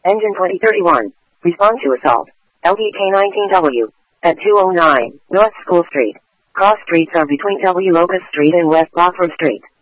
Engine 2031. Respond to assault. LDK-19W. At 209 North School Street. Cross streets are between W. Locust Street and West Rockford Street.